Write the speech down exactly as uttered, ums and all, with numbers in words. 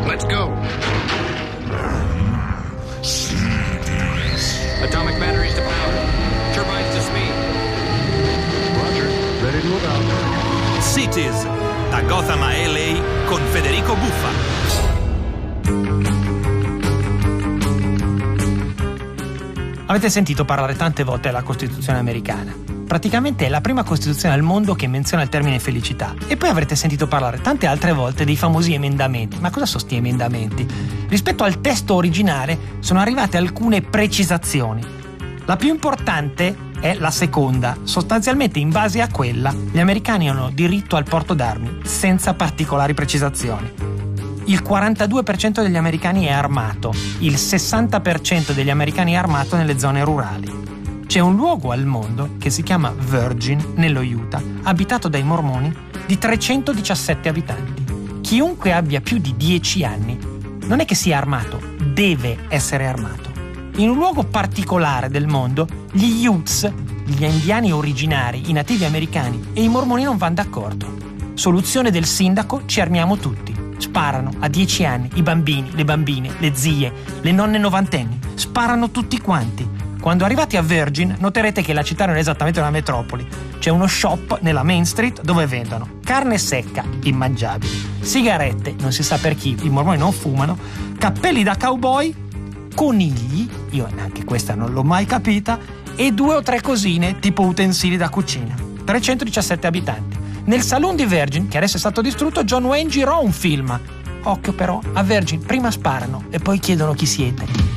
Let's go. Atomic batteries to power. Turbines to speed. Roger. Ready to move out. Cities, da Gotham a L A con Federico Buffa. Avete sentito parlare tante volte della Costituzione americana. Praticamente è la prima Costituzione al mondo che menziona il termine felicità. E poi avrete sentito parlare tante altre volte dei famosi emendamenti. Ma cosa sono sti emendamenti? Rispetto al testo originale sono arrivate alcune precisazioni. La più importante è la seconda. Sostanzialmente, in base a quella, gli americani hanno diritto al porto d'armi, senza particolari precisazioni. Il quarantadue per cento degli americani è armato, il sessanta per cento degli americani è armato nelle zone rurali. C'è un luogo al mondo che si chiama Virgin, nello Utah, abitato dai mormoni, di trecentodiciassette abitanti. Chiunque abbia più di dieci anni non è che sia armato, deve essere armato. In un luogo particolare del mondo, gli Utes, gli indiani originari, i nativi americani e i mormoni non vanno d'accordo. Soluzione del sindaco: ci armiamo tutti. Sparano a dieci anni i bambini, le bambine, le zie, le nonne novantenni. Sparano tutti quanti. Quando arrivati a Virgin noterete che la città non è esattamente una metropoli. C'è uno shop nella Main Street dove vendono carne secca, immangiabile, sigarette, non si sa per chi, i mormoni non fumano, cappelli da cowboy, conigli, io anche questa non l'ho mai capita, e due o tre cosine tipo utensili da cucina. trecentodiciassette abitanti. Nel saloon di Virgin, che adesso è stato distrutto, John Wayne girò un film. Occhio però, a Virgin prima sparano e poi chiedono chi siete.